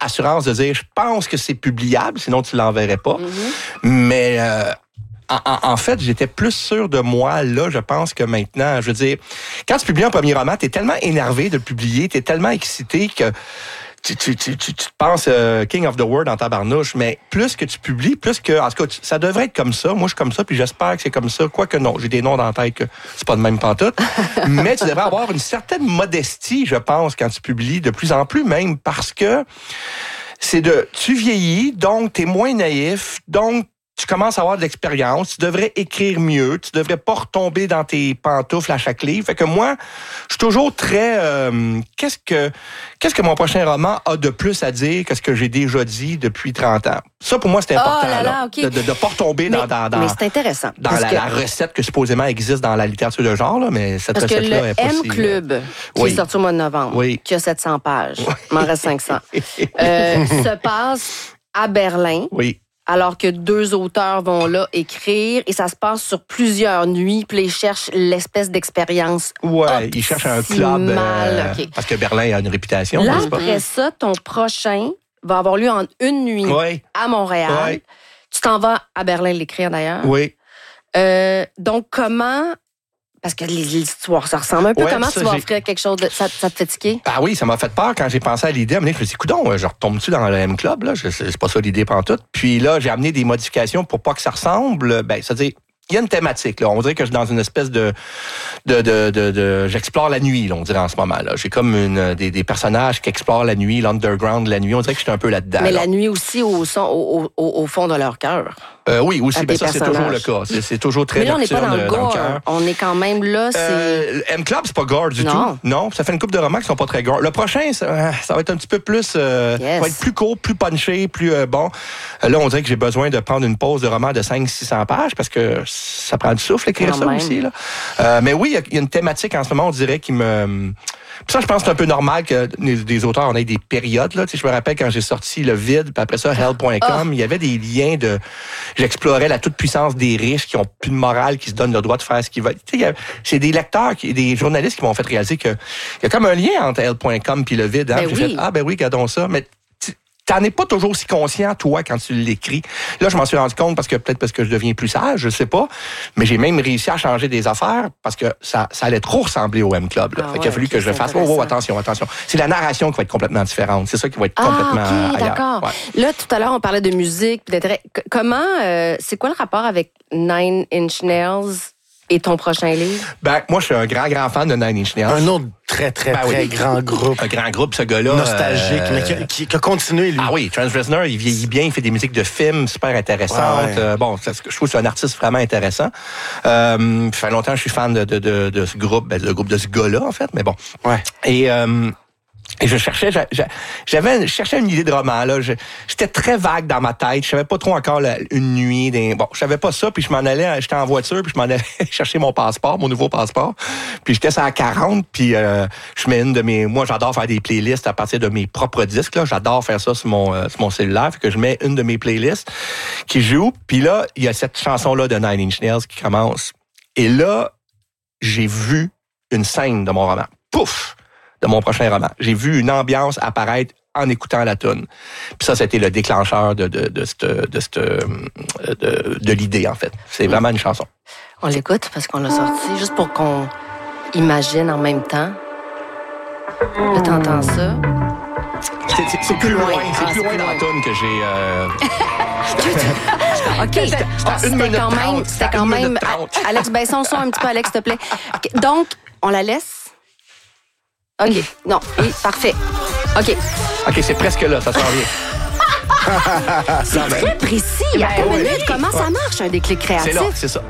l'assurance de dire, je pense que c'est publiable, sinon tu l'enverrais pas. Mais en fait, j'étais plus sûr de moi, là, je pense que maintenant, je veux dire, quand tu publies un premier roman, t'es tellement énervé de le publier, t'es tellement excité que tu te penses King of the World en tabarnouche, mais plus que tu publies, plus que... En tout cas, ça devrait être comme ça. Moi, je suis comme ça, puis j'espère que c'est comme ça. Quoique non, j'ai des noms dans la tête que c'est pas de même pantoute. Mais tu devrais avoir une certaine modestie, je pense, quand tu publies, de plus en plus même, parce que tu vieillis, donc t'es moins naïf, donc tu commences à avoir de l'expérience, tu devrais écrire mieux, tu devrais pas retomber dans tes pantoufles à chaque livre. Fait que moi, je suis toujours très... Qu'est-ce que mon prochain roman a de plus à dire que ce que j'ai déjà dit depuis 30 ans? Ça, pour moi, c'est important, okay. de pas retomber dans mais c'est intéressant. Dans la recette que supposément existe dans la littérature de genre, là, mais cette recette-là est pas si... Parce que le M-Club, qui est sorti au mois de novembre, qui a 700 pages, il m'en reste 500, se passe à Berlin. Oui. Alors que 2 auteurs vont là écrire et ça se passe sur plusieurs nuits. Puis ils cherchent l'espèce d'expérience. Ouais, ils cherchent un club parce que Berlin a une réputation. Là, après ça, ton prochain va avoir lieu en une nuit à Montréal. Ouais. Tu t'en vas à Berlin l'écrire d'ailleurs. Oui. Donc comment... Parce que l'histoire, ça ressemble un peu. Comment tu vas offrir quelque chose de... Ça te fait tiquer? Ah oui, ça m'a fait peur quand j'ai pensé à l'idée. Je me suis dit, coudonc, je retombe-tu dans le M-Club? Là? C'est pas ça l'idée pantoute. Puis là, j'ai amené des modifications pour pas que ça ressemble. C'est-à-dire, il y a une thématique. Là. On dirait que je suis dans une espèce de j'explore la nuit, là, on dirait en ce moment. Là. J'ai comme des personnages qui explorent la nuit, l'underground de la nuit. On dirait que je suis un peu là-dedans. Mais là. La nuit aussi au fond de leur cœur. Oui, aussi. Ça, c'est toujours le cas. C'est toujours très nocturne. Mais là, on n'est pas dans le gore. On est quand même là. M-Club, c'est pas gore du tout. Non, ça fait une couple de romans qui sont pas très gore. Le prochain, ça va être un petit peu plus... ça va être plus court, plus punché, plus bon. Là, on dirait que j'ai besoin de prendre une pause de roman de 500-600 pages parce que ça prend du souffle écrire ça aussi. Là. Mais oui, il y a une thématique en ce moment, on dirait, qui me... Puis ça, je pense que c'est un peu normal que des auteurs, on ait des périodes. Là. Tu sais, je me rappelle quand j'ai sorti Le Vide, puis après ça, Hell.com, il y avait des liens de... J'explorais la toute-puissance des riches qui ont plus de morale, qui se donnent le droit de faire ce qu'ils veulent. Tu sais, c'est des lecteurs, des journalistes qui m'ont fait réaliser qu'il y a comme un lien entre Hell.com puis Le Vide. Hein? J'ai fait, regardons ça. Mais t'en es pas toujours si conscient, toi, quand tu l'écris. Là, je m'en suis rendu compte parce que je deviens plus sage, je sais pas. Mais j'ai même réussi à changer des affaires parce que ça allait trop ressembler au M-Club. Fait qu'il a fallu que je le fasse. Attention. C'est la narration qui va être complètement différente. C'est ça qui va être complètement ailleurs. D'accord. Ouais. Là, tout à l'heure, on parlait de musique. Comment, c'est quoi le rapport avec Nine Inch Nails et ton prochain livre? Moi, je suis un grand fan de Nine Inch Nails. Un autre très grand groupe. Un grand groupe, ce gars-là. Nostalgique, mais qui a continué, lui. Ah oui, Trent Reznor, il vieillit bien, il fait des musiques de films super intéressantes. Ouais. Je trouve que c'est un artiste vraiment intéressant. Ça fait longtemps que je suis fan de ce groupe, le groupe de ce gars-là, en fait, mais bon. Ouais. Et je cherchais une idée de roman, là. J'étais très vague dans ma tête. Je savais pas trop encore une nuit. Je savais pas ça, puis j'étais en voiture, puis je m'en allais chercher mon nouveau passeport. Puis j'étais sur la 40, puis je mets moi, j'adore faire des playlists à partir de mes propres disques, là. J'adore faire ça sur mon cellulaire, fait que je mets une de mes playlists qui joue. Puis là, il y a cette chanson-là de Nine Inch Nails qui commence. Et là, j'ai vu une scène de mon roman. Pouf! De mon prochain roman. J'ai vu une ambiance apparaître en écoutant la toune. Puis ça, c'était le déclencheur de l'idée, en fait. C'est vraiment une chanson. On l'écoute parce qu'on l'a sorti, juste pour qu'on imagine en même temps. Là, t'entends ça. C'est plus loin. C'est plus loin dans la toune que j'ai... OK. C'était quand même... Alex, baisse son son un petit peu, Alex, s'il te plaît. Donc, on la laisse? OK. Non. Oui, parfait. OK. OK, c'est presque là, ça s'en vient. C'est très précis. À 1 minute, comment ça marche, un déclic créatif? C'est ça.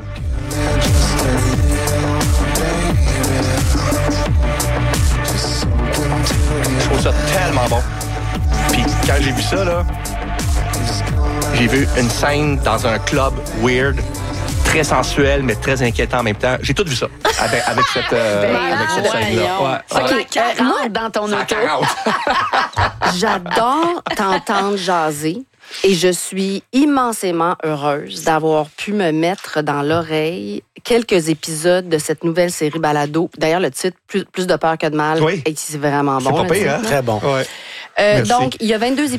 Je trouve ça tellement bon. Puis quand j'ai vu ça, là, j'ai vu une scène dans un club weird, très sensuel, mais très inquiétant en même temps. J'ai tout vu ça avec cette scène-là. OK, moi, dans ton auto. J'adore t'entendre jaser et je suis immensément heureuse d'avoir pu me mettre dans l'oreille quelques épisodes de cette nouvelle série Balado. D'ailleurs, le titre, plus de peur que de mal, c'est vraiment bon. C'est pas pire, hein? Très bon. Ouais. Donc, il y a 22